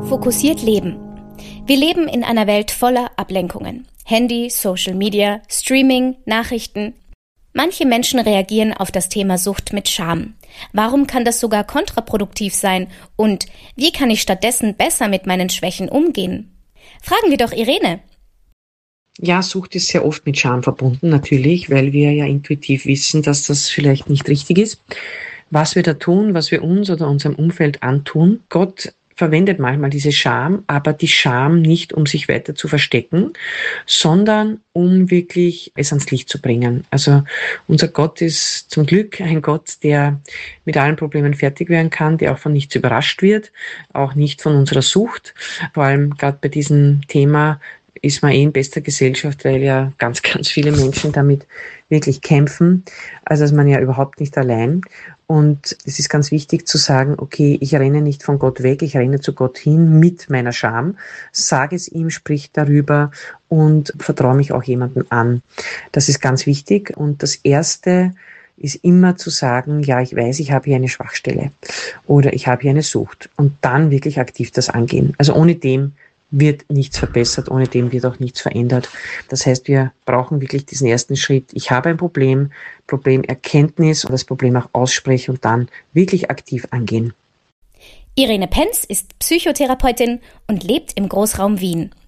Fokussiert leben. Wir leben in einer Welt voller Ablenkungen. Handy, Social Media, Streaming, Nachrichten. Manche Menschen reagieren auf das Thema Sucht mit Scham. Warum kann das sogar kontraproduktiv sein? Und wie kann ich stattdessen besser mit meinen Schwächen umgehen? Fragen wir doch Irene. Ja, Sucht ist sehr oft mit Scham verbunden, natürlich, weil wir ja intuitiv wissen, dass das vielleicht nicht richtig ist. Was wir da tun, was wir uns oder unserem Umfeld antun, Gott verwendet manchmal diese Scham, aber die Scham nicht, um sich weiter zu verstecken, sondern um wirklich es ans Licht zu bringen. Also unser Gott ist zum Glück ein Gott, der mit allen Problemen fertig werden kann, der auch von nichts überrascht wird, auch nicht von unserer Sucht. Vor allem gerade bei diesem Thema ist man in bester Gesellschaft, weil ja ganz, ganz viele Menschen damit wirklich kämpfen. Also ist man ja überhaupt nicht allein. Und es ist ganz wichtig zu sagen, okay, ich renne nicht von Gott weg, ich renne zu Gott hin mit meiner Scham, sage es ihm, sprich darüber und vertraue mich auch jemandem an. Das ist ganz wichtig. Und das Erste ist immer zu sagen, ja, ich weiß, ich habe hier eine Schwachstelle oder ich habe hier eine Sucht. Und dann wirklich aktiv das angehen. Also ohne dem wird nichts verbessert, ohne dem wird auch nichts verändert. Das heißt, wir brauchen wirklich diesen ersten Schritt. Ich habe ein Problemerkenntnis und das Problem auch aussprechen und dann wirklich aktiv angehen. Irene Penz ist Psychotherapeutin und lebt im Großraum Wien.